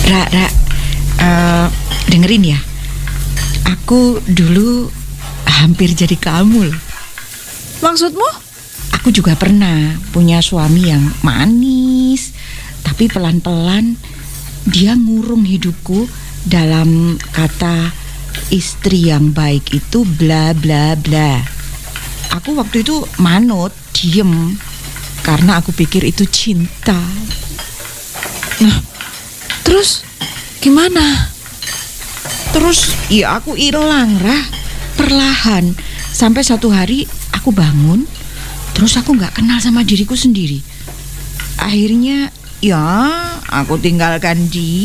Ra, dengerin ya. Aku dulu hampir jadi kamu loh. Maksudmu? Aku juga pernah punya suami yang manis, tapi pelan-pelan dia ngurung hidupku dalam kata istri yang baik itu bla bla bla. Aku waktu itu manut, diem, karena aku pikir itu cinta. Nah, terus gimana? Terus ya aku hilang, Rah, perlahan. Sampai satu hari aku bangun, terus aku gak kenal sama diriku sendiri. Akhirnya ya aku tinggalkan dia.